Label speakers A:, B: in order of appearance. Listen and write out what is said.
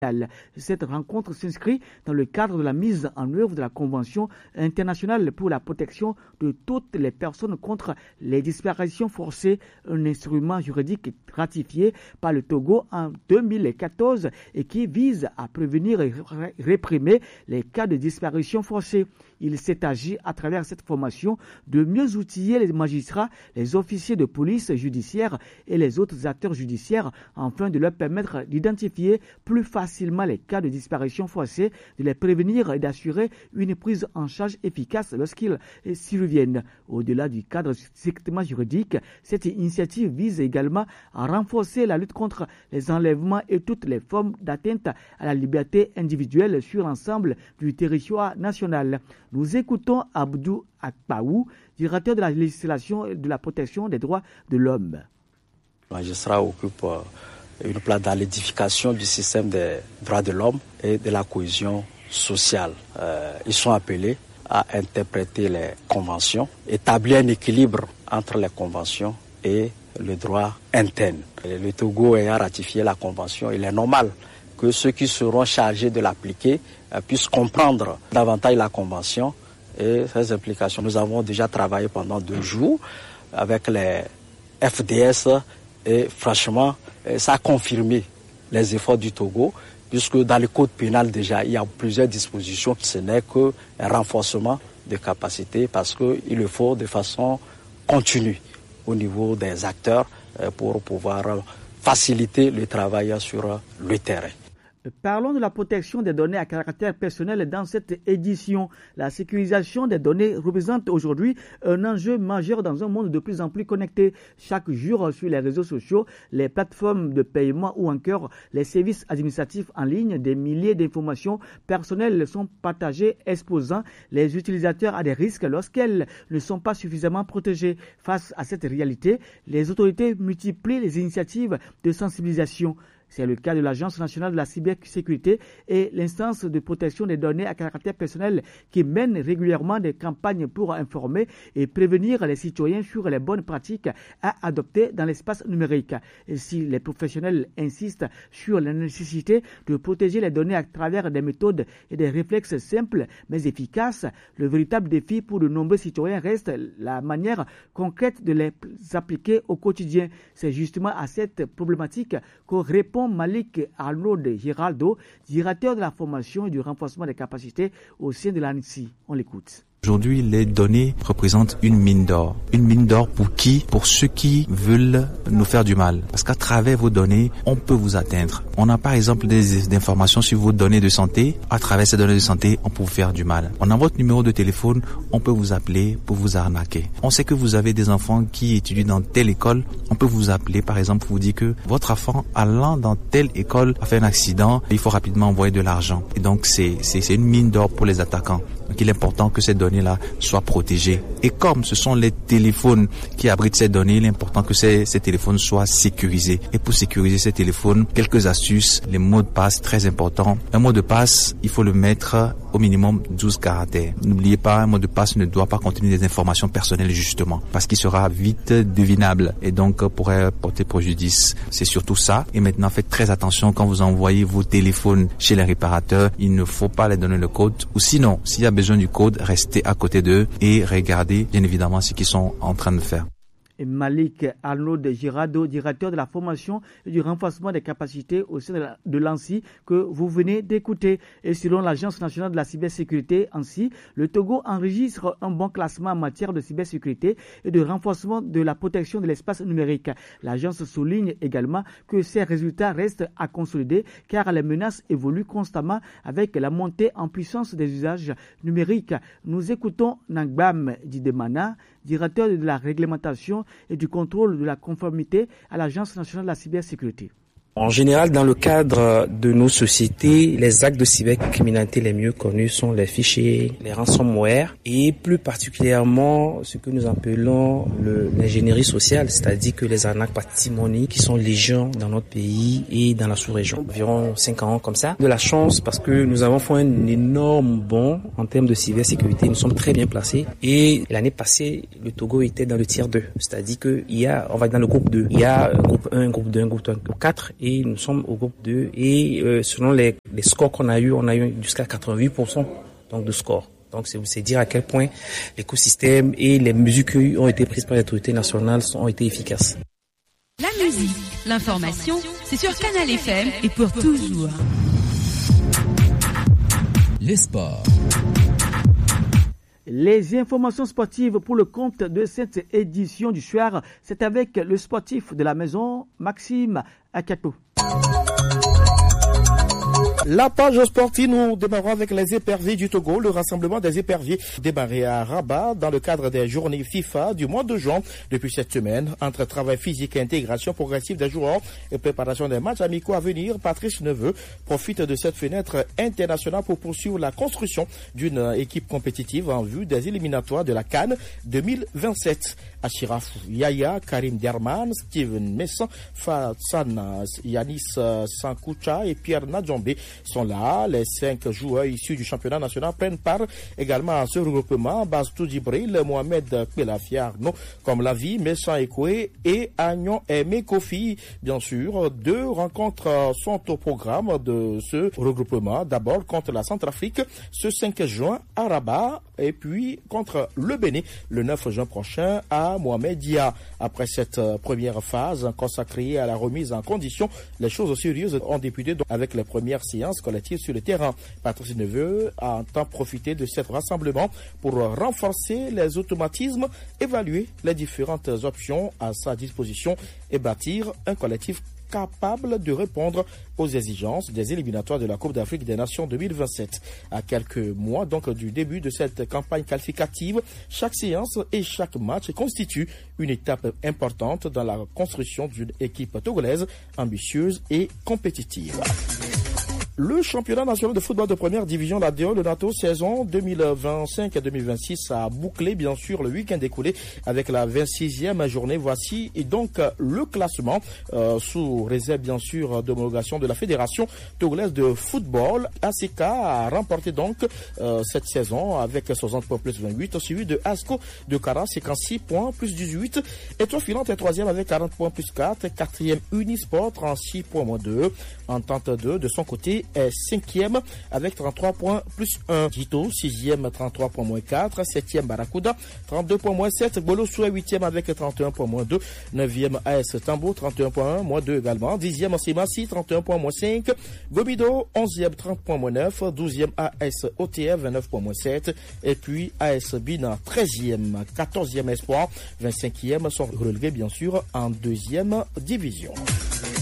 A: Cette rencontre s'inscrit dans le cadre de la mise en œuvre de la Convention internationale pour la protection de toutes les personnes contre les disparitions forcées, un instrument juridique ratifié par le Togo en 2014 et qui vise à prévenir et réprimer les cas de disparition forcée. Il s'est agi à travers cette formation de mieux outiller les magistrats, les officiers de police judiciaire et les autres acteurs judiciaires afin de leur permettre d'identifier plus facilement les cas de disparition forcée, de les prévenir et d'assurer une prise en charge efficace lorsqu'ils surviennent. Au-delà du cadre strictement juridique, cette initiative vise également à renforcer la lutte contre les enlèvements et toutes les formes d'atteinte à la liberté individuelle sur l'ensemble du territoire national. Nous écoutons Abdou Akpaou, directeur de la législation et de la protection des droits de l'homme.
B: Le magistrat occupe une place dans l'édification du système des droits de l'homme et de la cohésion sociale. Ils sont appelés à interpréter les conventions, établir un équilibre entre les conventions et le droit interne. Le Togo ayant ratifié la convention, il est normal que ceux qui seront chargés de l'appliquer puissent comprendre davantage la convention et ses implications. Nous avons déjà travaillé pendant 2 jours avec les FDS et franchement, ça a confirmé les efforts du Togo, puisque dans le code pénal déjà, il y a plusieurs dispositions. Ce n'est qu'un renforcement de capacité parce qu'il le faut de façon continue au niveau des acteurs pour pouvoir faciliter le travail sur le terrain.
A: Parlons de la protection des données à caractère personnel dans cette édition. La sécurisation des données représente aujourd'hui un enjeu majeur dans un monde de plus en plus connecté. Chaque jour, sur les réseaux sociaux, les plateformes de paiement ou encore les services administratifs en ligne, des milliers d'informations personnelles sont partagées, exposant les utilisateurs à des risques lorsqu'elles ne sont pas suffisamment protégées. Face à cette réalité, les autorités multiplient les initiatives de sensibilisation. C'est le cas de l'Agence nationale de la cybersécurité et l'instance de protection des données à caractère personnel qui mène régulièrement des campagnes pour informer et prévenir les citoyens sur les bonnes pratiques à adopter dans l'espace numérique. Et si les professionnels insistent sur la nécessité de protéger les données à travers des méthodes et des réflexes simples mais efficaces, le véritable défi pour de nombreux citoyens reste la manière concrète de les appliquer au quotidien. C'est justement à cette problématique qu'on répond Malik Arnaud Giraldo, directeur de la formation et du renforcement des capacités au sein de l'ANSSI. On l'écoute.
C: Aujourd'hui, les données représentent une mine d'or. Une mine d'or pour qui? Pour ceux qui veulent nous faire du mal. Parce qu'à travers vos données, on peut vous atteindre. On a par exemple des informations sur vos données de santé. À travers ces données de santé, on peut vous faire du mal. On a votre numéro de téléphone, on peut vous appeler pour vous arnaquer. On sait que vous avez des enfants qui étudient dans telle école. On peut vous appeler par exemple pour vous dire que votre enfant allant dans telle école a fait un accident. Il faut rapidement envoyer de l'argent. Et donc c'est une mine d'or pour les attaquants. Donc il est important que ces données-là soient protégées. Et comme ce sont les téléphones qui abritent ces données, il est important que ces téléphones soient sécurisés. Et pour sécuriser ces téléphones, quelques astuces, les mots de passe très importants. Un mot de passe, il faut le mettre au minimum 12 caractères. N'oubliez pas, un mot de passe ne doit pas contenir des informations personnelles justement, parce qu'il sera vite devinable et donc pourrait porter préjudice. C'est surtout ça. Et maintenant, faites très attention quand vous envoyez vos téléphones chez les réparateurs. Il ne faut pas leur donner le code, ou sinon, s'il y a besoin du code, restez à côté d'eux et regardez bien évidemment ce qu'ils sont en train de faire.
A: Malik Arnaud Girado, directeur de la formation et du renforcement des capacités au sein de l'ANSSI que vous venez d'écouter. Et selon l'Agence nationale de la cybersécurité ANSSI, le Togo enregistre un bon classement en matière de cybersécurité et de renforcement de la protection de l'espace numérique. L'agence souligne également que ces résultats restent à consolider car les menaces évoluent constamment avec la montée en puissance des usages numériques. Nous écoutons Nangbam Didemana, directeur de la réglementation et du contrôle de la conformité à l'Agence nationale de la cybersécurité.
D: En général, dans le cadre de nos sociétés, les actes de cybercriminalité les mieux connus sont les fichiers, les ransomware et plus particulièrement ce que nous appelons l'ingénierie sociale, c'est-à-dire que les arnaques partimonies qui sont légion dans notre pays et dans la sous-région. Environ 5 ans comme ça. De la chance parce que nous avons fait un énorme bond en termes de cybersécurité. Nous sommes très bien placés et l'année passée, le Togo était dans le tiers 2, c'est-à-dire que on va dans le groupe 2. Il y a un groupe 1, un groupe 2, un groupe 3, un groupe 4 et nous sommes au groupe 2 et selon les scores qu'on a eu, on a eu jusqu'à 88% donc de score. Donc c'est dire à quel point l'écosystème et les mesures qui ont été prises par les autorités nationales ont été efficaces.
E: La musique, l'information, c'est sur Canal FM et pour toujours.
F: Les sports.
A: Les informations sportives pour le compte de cette édition du soir, c'est avec le sportif de la maison, Maxime Akato.
G: La page sportive, nous démarrons avec les éperviers du Togo. Le rassemblement des éperviers démarré à Rabat dans le cadre des journées FIFA du mois de juin. Depuis cette semaine, entre travail physique et intégration progressive des joueurs et préparation des matchs amicaux à venir, Patrice Neveu profite de cette fenêtre internationale pour poursuivre la construction d'une équipe compétitive en vue des éliminatoires de la CAN 2027. Achiraf Yaya, Karim Derman, Steven Messan, Fatsan Yanis Sankoucha et Pierre Nadjombe sont là. Les 5 joueurs issus du championnat national prennent part également à ce regroupement. Bastou Djibril, Mohamed Pelafiarno, comme Lavi, Messan Ekoué et Agnon Aimé Kofi. Bien sûr, 2 rencontres sont au programme de ce regroupement. D'abord contre la Centrafrique ce 5 juin à Rabat et puis contre le Bénin le 9 juin prochain à Mohamedia. Après cette première phase consacrée à la remise en condition, les choses sérieuses ont débuté avec les premières séances collectives sur le terrain. Patrice Neveu entend profiter de cet rassemblement pour renforcer les automatismes, évaluer les différentes options à sa disposition et bâtir un collectif capable de répondre aux exigences des éliminatoires de la Coupe d'Afrique des Nations 2027. À quelques mois donc du début de cette campagne qualificative, chaque séance et chaque match constitue une étape importante dans la construction d'une équipe togolaise ambitieuse et compétitive. Le championnat national de football de première division, la DO, le NATO, saison 2025-2026 a bouclé bien sûr le week-end écoulé avec la 26e journée. Voici et donc le classement sous réserve bien sûr d'homologation de la Fédération togolaise de football. ACK a remporté donc cette saison avec 60 points plus 28, suivi de ASCO de Kara, 56 points plus 18. Étoile Filante est 3e avec 40 points plus 4. 4e Unisport, 36 points moins 2. Entente 2 de son côté est 5e avec 33 points plus 1. Jito, 6e, 33 points moins 4. 7e Barracuda, 32 points moins 7. Bolosso est 8e avec 31 points moins 2. 9e AS Tambo, 31 points 1, moins 2 également. 10e Semasi, 31 points moins 5. Gobido, 11e, 30 points moins 9. 12e AS OTF, 29 points moins 7. Et puis AS Bina, 13e, 14e Espoir, 25e sont relevés bien sûr en 2e division.